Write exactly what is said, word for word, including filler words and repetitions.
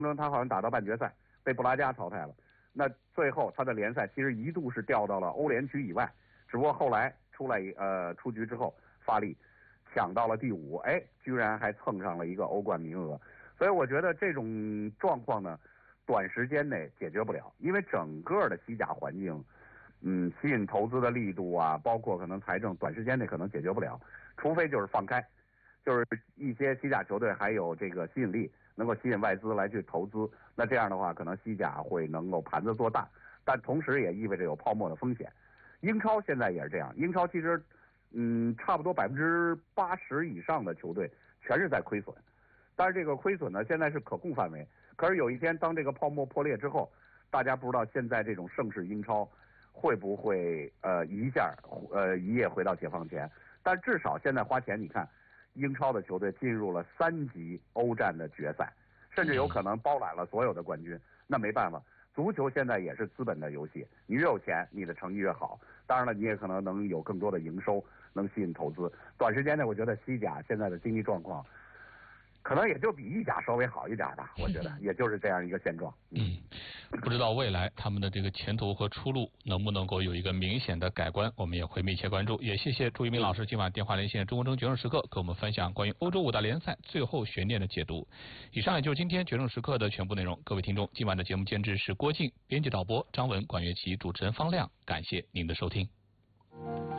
中他好像打到半决赛，被布拉加淘汰了。那最后他的联赛其实一度是掉到了欧联区以外，只不过后来出来呃出局之后发力抢到了第五，哎，居然还蹭上了一个欧冠名额。所以我觉得这种状况呢，短时间内解决不了，因为整个的西甲环境，嗯，吸引投资的力度啊，包括可能财政，短时间内可能解决不了，除非就是放开，就是一些西甲球队还有这个吸引力，能够吸引外资来去投资，那这样的话，可能西甲会能够盘子做大，但同时也意味着有泡沫的风险。英超现在也是这样，英超其实，嗯，差不多百分之八十以上的球队全是在亏损。但是这个亏损呢，现在是可控范围。可是有一天，当这个泡沫破裂之后，大家不知道现在这种盛世英超会不会呃一下呃一夜回到解放前。但至少现在花钱，你看英超的球队进入了三级欧战的决赛，甚至有可能包揽了所有的冠军。那没办法，足球现在也是资本的游戏，你越有钱，你的成绩越好。当然了，你也可能能有更多的营收，能吸引投资。短时间内，我觉得西甲现在的经济状况，可能也就比意甲稍微好一点吧，我觉得也就是这样一个现状。 嗯，不知道未来他们的这个前途和出路能不能够有一个明显的改观，我们也会密切关注。也谢谢朱一鸣老师今晚电话连线中国中决胜时刻，给我们分享关于欧洲五大联赛最后悬念的解读。以上也就是今天决胜时刻的全部内容。各位听众，今晚的节目监制是郭靖，编辑导播张文、管乐琪，主持人方亮，感谢您的收听。